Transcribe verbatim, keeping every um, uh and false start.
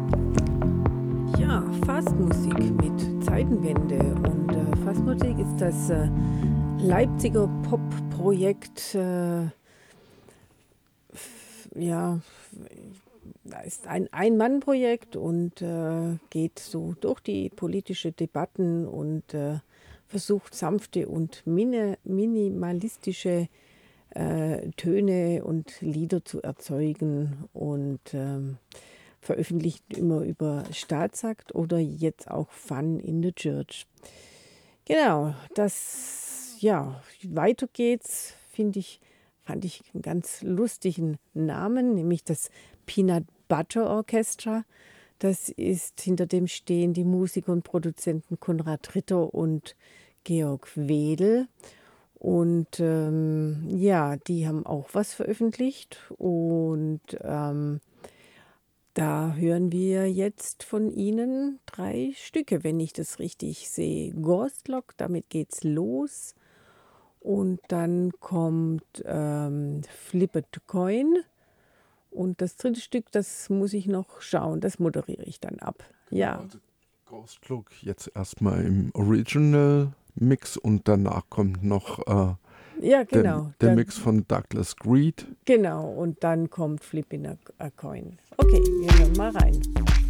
Ja, Fastmusik mit Zeitenwende. Und äh, Fastmusik ist das äh, Leipziger Pop-Projekt. Äh, f- ja, da ist ein Ein-Mann-Projekt und äh, geht so durch die politische Debatten und äh, versucht sanfte und mini minimalistische äh, Töne und Lieder zu erzeugen und ähm, veröffentlicht immer über Staatsakt oder jetzt auch Fun in the Church. Genau, das, ja, weiter geht's, finde ich, fand ich einen ganz lustigen Namen, nämlich das Peanut Butter Orchestra. Das ist, hinter dem stehen die Musiker und Produzenten Konrad Ritter und Georg Wedel. Und ähm, ja, die haben auch was veröffentlicht. Und ähm, da hören wir jetzt von ihnen drei Stücke, wenn ich das richtig sehe. Ghostlock, damit geht's los. Und dann kommt ähm, Flip a Coin. Und das dritte Stück, das muss ich noch schauen, das moderiere ich dann ab. Genau, Ja, also Ghost Look jetzt erstmal im Original Mix und danach kommt noch äh, ja, der, genau. der Dann, Mix von Douglas Greed. genau. Und dann kommt Flip in a, a Coin. Okay, wir hören mal rein.